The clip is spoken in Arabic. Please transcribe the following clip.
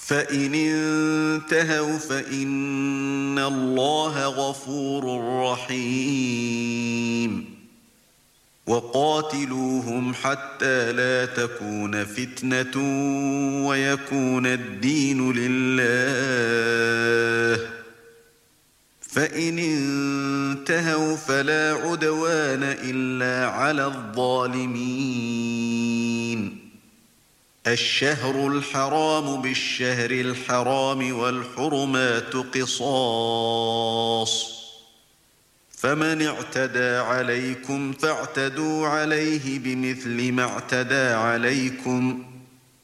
فإن انتهوا فإن الله غفور رحيم وقاتلوهم حتى لا تكون فتنة ويكون الدين لله فإن انتهوا فلا عدوان إلا على الظالمين الشهر الحرام بالشهر الحرام والحرمات قصاص فمن اعتدى عليكم فاعتدوا عليه بمثل ما اعتدى عليكم